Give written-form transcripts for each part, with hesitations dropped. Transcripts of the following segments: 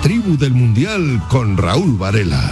tribu del Mundial con Raúl Varela.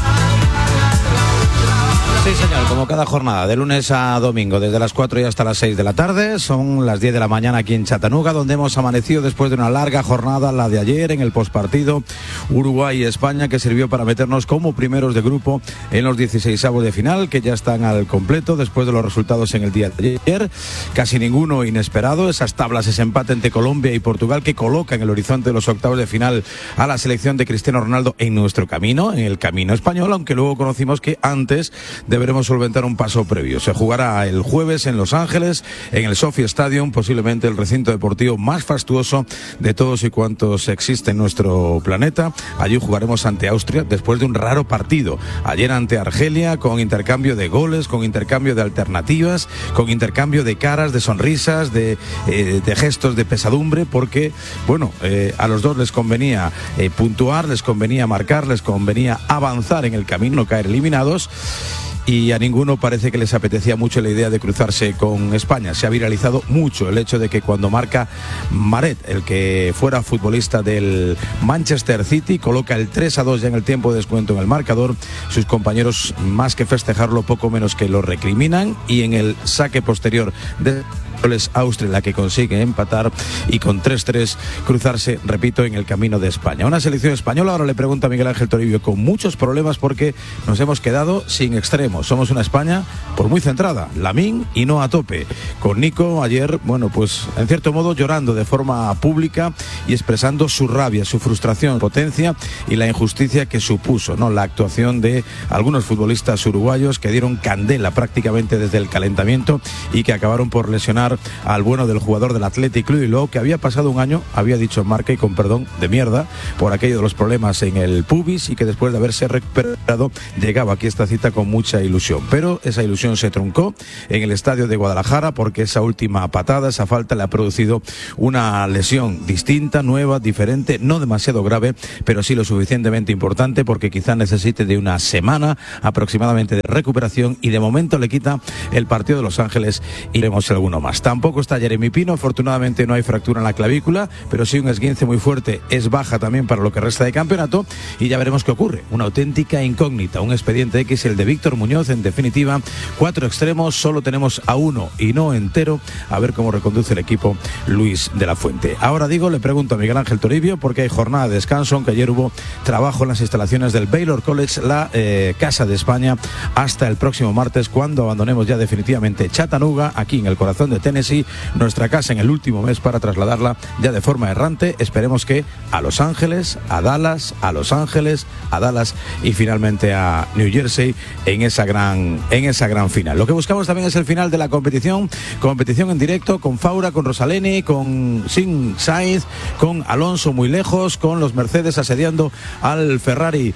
Sí, señor, como cada jornada, de lunes a domingo, desde las 4 y hasta las 6 de la tarde, son las 10 de la mañana aquí en Chattanooga, donde hemos amanecido después de una larga jornada, la de ayer, en el postpartido Uruguay y España, que sirvió para meternos como primeros de grupo en los 16avos de final, que ya están al completo después de los resultados en el día de ayer. Casi ninguno inesperado, esas tablas, ese empate entre Colombia y Portugal, que coloca en el horizonte de los octavos de final a la selección de Cristiano Ronaldo en nuestro camino, en el camino español, aunque luego conocimos que antes deberemos solventar un paso previo. Se jugará el jueves en Los Ángeles, en el Sophie Stadium, posiblemente el recinto deportivo más fastuoso de todos y cuantos existe en nuestro planeta. Allí jugaremos ante Austria después de un raro partido. Ayer ante Argelia, con intercambio de goles, con intercambio de alternativas, con intercambio de caras, de sonrisas, de gestos de pesadumbre, porque, bueno, a los dos les convenía puntuar, les convenía marcar, les convenía avanzar en el camino, no caer eliminados. Y a ninguno parece que les apetecía mucho la idea de cruzarse con España. Se ha viralizado mucho el hecho de que cuando marca Maret, el que fuera futbolista del Manchester City, coloca el 3-2 ya en el tiempo de descuento en el marcador, sus compañeros, más que festejarlo, poco menos que lo recriminan, y en el saque posterior de Austria la que consigue empatar y con 3-3 cruzarse, repito, en el camino de España. Una selección española, ahora le pregunto a Miguel Ángel Toribio, con muchos problemas porque nos hemos quedado sin extremos. Somos una España por muy centrada, Lamine y no a tope. Con Nico ayer, bueno, pues en cierto modo llorando de forma pública y expresando su rabia, su frustración, potencia y la injusticia que supuso, ¿no?, la actuación de algunos futbolistas uruguayos que dieron candela prácticamente desde el calentamiento y que acabaron por lesionar al bueno del jugador del Athletic Club, y luego que había pasado un año, había dicho en marca y con perdón, de mierda por aquello de los problemas en el pubis, y que después de haberse recuperado llegaba aquí esta cita con mucha ilusión. Pero esa ilusión se truncó en el estadio de Guadalajara porque esa última patada, esa falta, le ha producido una lesión distinta, nueva, diferente, no demasiado grave, pero sí lo suficientemente importante porque quizá necesite de una semana aproximadamente de recuperación, y de momento le quita el partido de Los Ángeles y veremos alguno más. Tampoco está Jeremy Pino, afortunadamente no hay fractura en la clavícula, pero sí un esguince muy fuerte, es baja también para lo que resta de campeonato, y ya veremos qué ocurre. Una auténtica incógnita, un expediente X el de Víctor Muñoz. En definitiva, 4 extremos, solo tenemos a uno y no entero, a ver cómo reconduce el equipo Luis de la Fuente. Ahora digo, le pregunto a Miguel Ángel Toribio, porque hay jornada de descanso, aunque ayer hubo trabajo en las instalaciones del Baylor College, la Casa de España, hasta el próximo martes, cuando abandonemos ya definitivamente Chattanooga, aquí en el corazón de Tennessee, nuestra casa en el último mes, para trasladarla ya de forma errante, esperemos que a Los Ángeles, a Dallas, a Los Ángeles, a Dallas y finalmente a New Jersey en esa gran final. Lo que buscamos también es el final de la competición en directo, con Faura, con Rosaleni, con Sin Sainz, con Alonso muy lejos, con los Mercedes asediando al Ferrari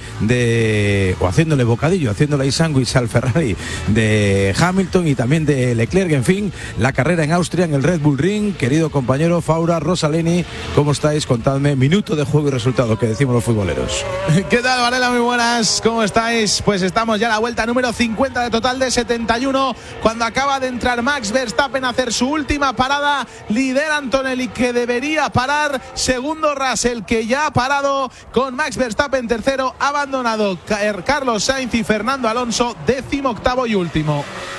o haciéndole bocadillo, haciéndole ahí sándwich al Ferrari de Hamilton y también de Leclerc. En fin, la carrera en Austria, en el Red Bull Ring. Querido compañero Faura, Rosaleni, ¿cómo estáis? Contadme, minuto de juego y resultado, que decimos los futboleros. ¿Qué tal, Varela? Muy buenas, ¿cómo estáis? Pues estamos ya a la vuelta número 50 de total de 71, cuando acaba de entrar Max Verstappen a hacer su última parada. Lidera Antonelli, que debería parar. Segundo Russell, que ya ha parado, con Max Verstappen tercero, abandonado Carlos Sainz y Fernando Alonso, 18º y último.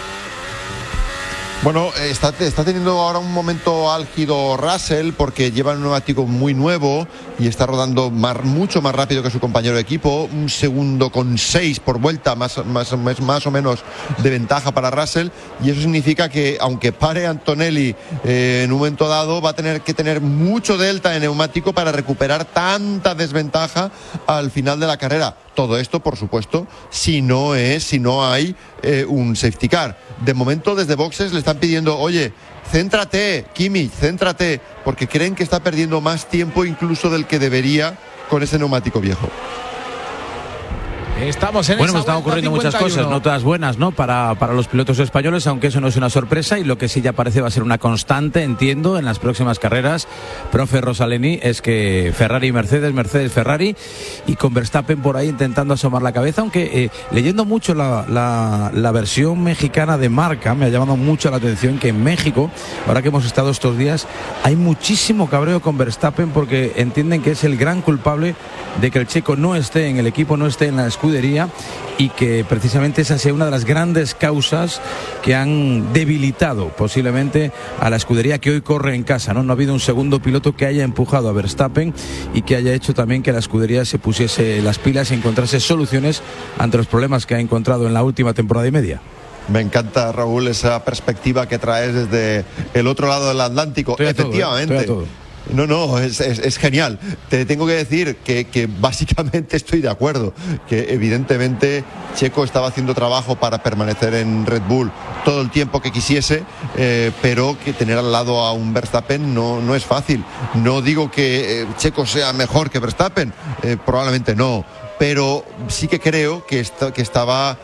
Bueno, está teniendo ahora un momento álgido Russell, porque lleva un neumático muy nuevo y está rodando mucho más rápido que su compañero de equipo. 1 segundo con 6 por vuelta, más o menos de ventaja para Russell, y eso significa que aunque pare Antonelli en un momento dado, va a tener que tener mucho delta de neumático para recuperar tanta desventaja al final de la carrera. Todo esto, por supuesto, si no hay un safety car. De momento, desde boxes le están pidiendo, oye, céntrate, Kimi, céntrate, porque creen que está perdiendo más tiempo incluso del que debería con ese neumático viejo. Estamos en bueno, esa pues están ocurriendo muchas cosas, no todas buenas, ¿no? Para los pilotos españoles, aunque eso no es una sorpresa, y lo que sí ya parece va a ser una constante, entiendo, en las próximas carreras, profe Rosaleni, es que Ferrari y Mercedes, Ferrari, y con Verstappen por ahí intentando asomar la cabeza, aunque leyendo mucho la versión mexicana de Marca, me ha llamado mucho la atención que en México, ahora que hemos estado estos días, hay muchísimo cabreo con Verstappen porque entienden que es el gran culpable de que el checo no esté en el equipo, no esté en la escudería, y que precisamente esa sea una de las grandes causas que han debilitado posiblemente a la escudería que hoy corre en casa, ¿no? No ha habido un segundo piloto que haya empujado a Verstappen y que haya hecho también que la escudería se pusiese las pilas y encontrase soluciones ante los problemas que ha encontrado en la última temporada y media. Me encanta, Raúl, esa perspectiva que traes desde el otro lado del Atlántico. Estoy Efectivamente. A todo. No, es genial. Te tengo que decir que básicamente estoy de acuerdo, que evidentemente Checo estaba haciendo trabajo para permanecer en Red Bull todo el tiempo que quisiese, pero que tener al lado a un Verstappen no es fácil. No digo que Checo sea mejor que Verstappen, probablemente no, pero sí que creo que estaba,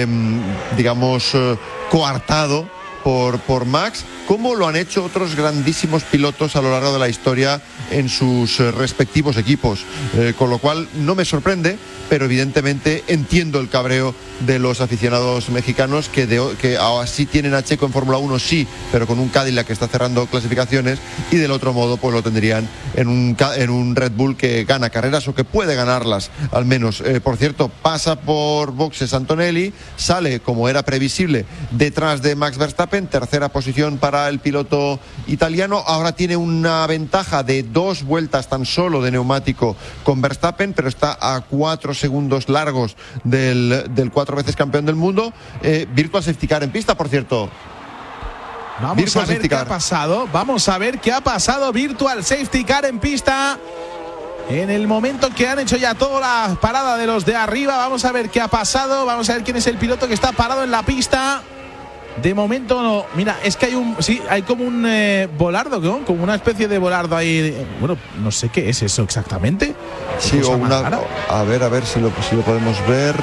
coartado por Max, como lo han hecho otros grandísimos pilotos a lo largo de la historia en sus respectivos equipos, con lo cual no me sorprende, pero evidentemente entiendo el cabreo de los aficionados mexicanos que ahora sí tienen a Checo en Fórmula 1, sí, pero con un Cadillac que está cerrando clasificaciones, y del otro modo pues lo tendrían en un Red Bull que gana carreras o que puede ganarlas al menos. Por cierto, pasa por boxes Antonelli, sale como era previsible detrás de Max Verstappen, tercera posición para el piloto italiano. Ahora tiene una ventaja de 2 vueltas tan solo de neumático con Verstappen, pero está a 4 segundos largos del 4 veces campeón del mundo. Virtual Safety Car en pista, por cierto. Vamos a ver qué ha pasado. Vamos a ver qué ha pasado. Virtual Safety Car en pista. En el momento que han hecho ya toda la parada de los de arriba, vamos a ver qué ha pasado. Vamos a ver quién es el piloto que está parado en la pista. De momento no. Mira, es que hay como un volardo, ¿no? Como una especie de volardo ahí. Bueno, no sé qué es eso exactamente. Sí, o una. A ver si lo podemos ver.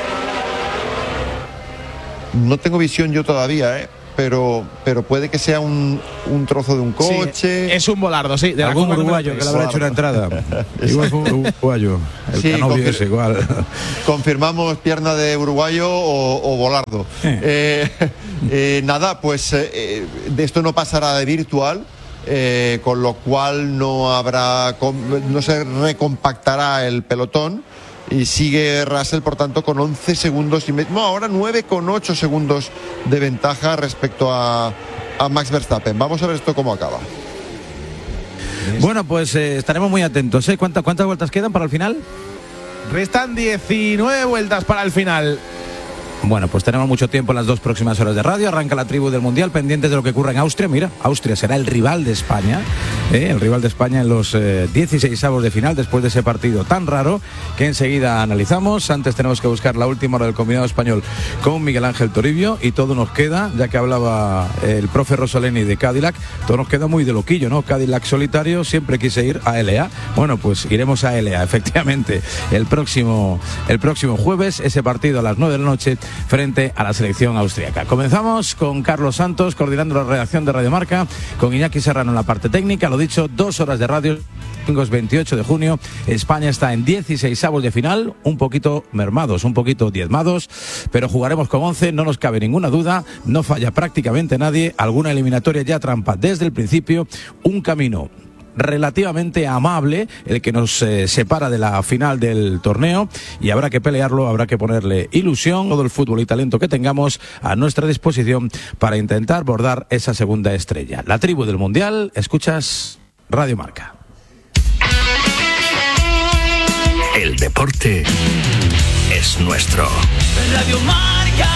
No tengo visión yo todavía, pero puede que sea un trozo de un coche. Sí, es un volardo, sí. De algún uruguayo que le habrá hecho una entrada. Igual fue un uruguayo. El sí, Canovio es igual. Confirmamos pierna de uruguayo o volardo. Nada, pues esto no pasará de virtual. Con lo cual no se recompactará el pelotón. Y sigue Russell, por tanto, con 11 segundos y medio. No, ahora 9,8 segundos de ventaja respecto a Max Verstappen. Vamos a ver esto cómo acaba. Bueno, pues estaremos muy atentos. ¿Cuántas vueltas quedan para el final? Restan 19 vueltas para el final. Bueno, pues tenemos mucho tiempo en las 2 próximas horas de radio. Arranca la tribu del Mundial, pendientes de lo que ocurra en Austria. Mira, Austria será el rival de España, el rival de España en los 16avos de final, después de ese partido tan raro que enseguida analizamos. Antes tenemos que buscar la última hora del combinado español con Miguel Ángel Toribio, y todo nos queda, ya que hablaba el profe Rosaleni de Cadillac, todo nos queda muy de loquillo, ¿no? Cadillac solitario, siempre quise ir a LA. Bueno, pues iremos a LA, efectivamente, el próximo jueves, ese partido a las 9 de la noche frente a la selección austríaca. Comenzamos con Carlos Santos coordinando la redacción de Radio Marca, con Iñaki Serrano en la parte técnica. Lo dicho, 2 horas de radio. 28 de junio, España está en 16avos de final, un poquito mermados, un poquito diezmados, pero jugaremos con 11, no nos cabe ninguna duda, no falla prácticamente nadie, alguna eliminatoria ya trampa desde el principio, un camino relativamente amable el que nos separa de la final del torneo, y habrá que pelearlo, habrá que ponerle ilusión, todo el fútbol y talento que tengamos a nuestra disposición para intentar bordar esa segunda estrella. La tribu del Mundial, escuchas Radio Marca. El deporte es nuestro. Radio Marca.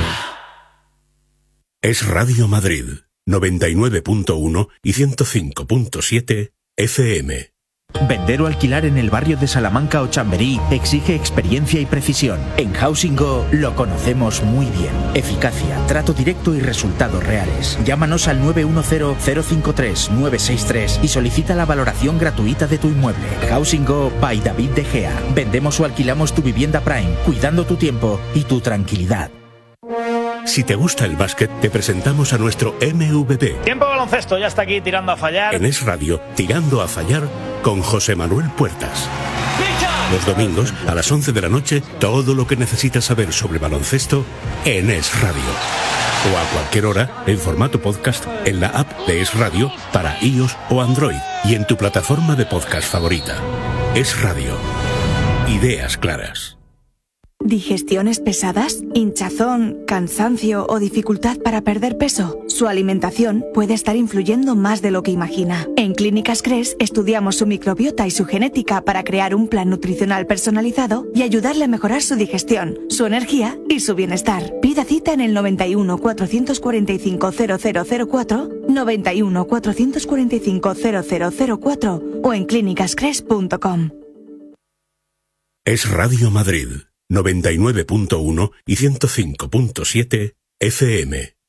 Es Radio Madrid, 99.1 y 105.7 FM. Vender o alquilar en el barrio de Salamanca o Chamberí exige experiencia y precisión. En Housing Go lo conocemos muy bien. Eficacia, trato directo y resultados reales. Llámanos al 910-053-963 y solicita la valoración gratuita de tu inmueble. Housing Go by David De Gea. Vendemos o alquilamos tu vivienda Prime, cuidando tu tiempo y tu tranquilidad. Si te gusta el básquet, te presentamos a nuestro MVP. Tiempo de baloncesto, ya está aquí tirando a fallar. En Es Radio, Tirando a Fallar, con José Manuel Puertas. Los domingos, a las 11 de la noche, todo lo que necesitas saber sobre baloncesto en Es Radio. O a cualquier hora, en formato podcast, en la app de Es Radio, para iOS o Android, y en tu plataforma de podcast favorita. Es Radio. Ideas claras. ¿Digestiones pesadas? ¿Hinchazón, cansancio o dificultad para perder peso? Su alimentación puede estar influyendo más de lo que imagina. En Clínicas Cres estudiamos su microbiota y su genética para crear un plan nutricional personalizado y ayudarle a mejorar su digestión, su energía y su bienestar. Pida cita en el 91 445 0004, 91 445 0004 o en clínicascres.com. Es Radio Madrid. 99.1 y 105.7 FM.